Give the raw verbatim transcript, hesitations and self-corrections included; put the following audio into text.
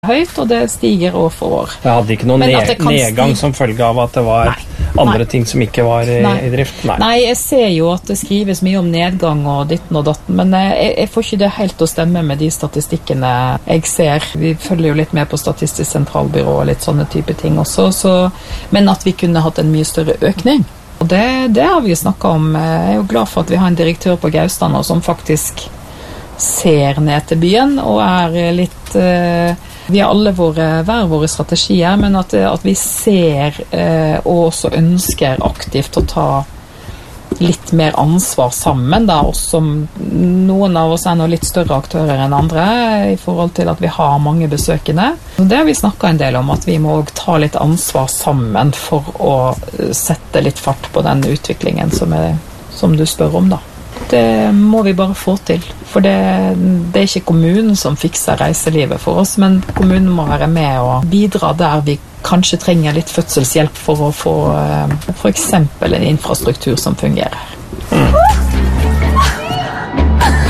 høyt, og det stiger år for år. Jeg hadde ikke noen ned, nedgang stige... som følge av at det var nei, andre nei. ting som ikke var i, i drift? Nei. nei, jeg ser jo at det skrives mye om nedgang og ditten og datten, men jeg, jeg får ikke det helt til å stemme med de statistikkene jeg ser. Vi følger jo litt med på Statistisk sentralbyrå og litt sånne type ting også, så, men at vi kunne hatt en mye større økning. Og det, det har vi snakket om. Jeg er jo glad for at vi har en direktør på Gaustad nå som faktisk ser ned til byen og er litt... Uh, Vi har alle våre, hver våre strategier, men at, at vi ser eh, og også ønsker aktivt å ta litt mer ansvar sammen, da, også som noen av oss er nå litt større aktører enn andre i forhold til at vi har mange besøkende. Det har vi snakket en del om, at vi må ta litt ansvar sammen for å sette litt fart på den utviklingen som, er, som du spør om da. Det må vi bare få til, for det, det er ikke kommunen som fikser reiselivet for oss, men kommunen må være med og bidra der vi kanskje trenger litt fødselshjelp for å få for eksempel en infrastruktur som fungerer. Mm.